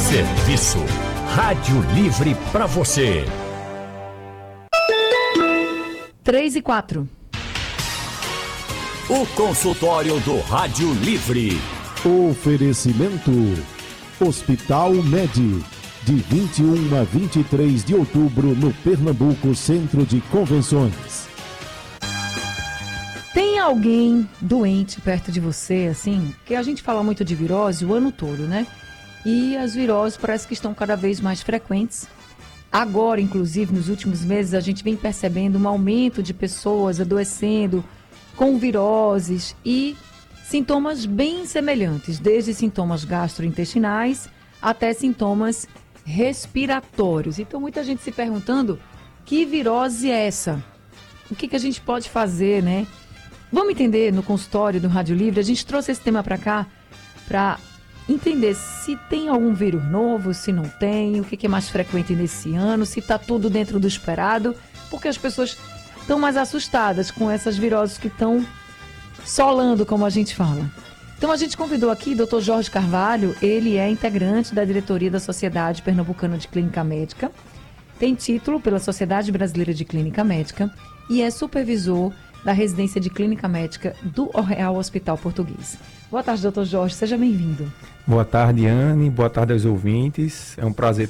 Serviço. Rádio Livre para você. 3:04. O consultório do Rádio Livre. Oferecimento Hospital Med, de 21 a 23 de outubro no Pernambuco Centro de Convenções. Tem alguém doente perto de você, assim? Porque a gente fala muito de virose o ano todo, né? E as viroses parece que estão cada vez mais frequentes. Agora, inclusive, nos últimos meses, a gente vem percebendo um aumento de pessoas adoecendo com viroses e sintomas bem semelhantes, desde sintomas gastrointestinais até sintomas respiratórios. Então, muita gente se perguntando, que virose é essa? O que a gente pode fazer, né? Vamos entender no consultório do Rádio Livre. A gente trouxe esse tema para cá para entender se tem algum vírus novo, se não tem, o que é mais frequente nesse ano, se está tudo dentro do esperado, porque as pessoas estão mais assustadas com essas viroses que estão solando, como a gente fala. Então a gente convidou aqui o Dr. Jorge Carvalho. Ele é integrante da diretoria da Sociedade Pernambucana de Clínica Médica, tem título pela Sociedade Brasileira de Clínica Médica e é supervisor da residência de clínica médica do Real Hospital Português. Boa tarde, doutor Jorge, seja bem-vindo. Boa tarde, Anne, boa tarde aos ouvintes. É um prazer